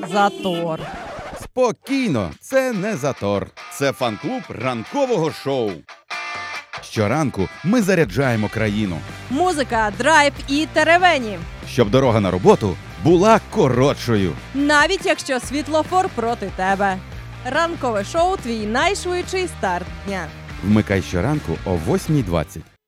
Затор. Спокійно, це не затор. Це фан-клуб ранкового шоу. Щоранку ми заряджаємо країну, Музика, драйв і теревені. щоб дорога на роботу була коротшою. Навіть якщо світлофор проти тебе. Ранкове шоу – твій найшвидший старт дня. Вмикай щоранку о 8:20.